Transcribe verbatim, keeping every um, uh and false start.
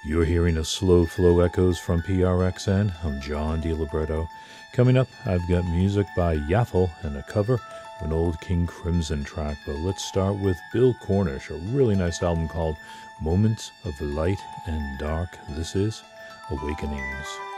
You're hearing a slow flow echoes from P R X N. I'm John DiLibretto. Coming up, I've got music by Yaffle and a cover of an old King Crimson track. But let's start with Bill Cornish, a really nice album called Moments of Light and Dark. This is Awakenings.